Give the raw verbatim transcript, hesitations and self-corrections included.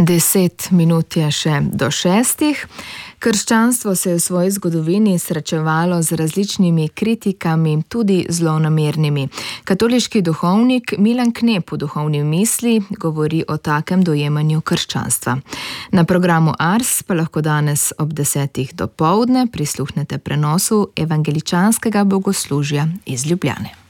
Deset minut je še do šestih. Krščanstvo se je v svoji zgodovini srečevalo z različnimi kritikami, tudi zlonamernimi. Katoliški duhovnik Milan Knep v Duhovni misli govori o takem dojemanju krščanstva. Na programu Ars pa lahko danes ob desetih dopoldne prisluhnete prenosu evangeličanskega bogoslužja iz Ljubljane.